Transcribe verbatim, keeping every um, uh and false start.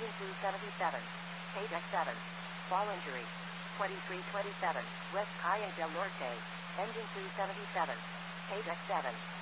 Engine two seventy-seven. Page X seven. Fall injury. twenty-three twenty-seven. West Calle del Norte. Engine two seventy-seven. Page X seven.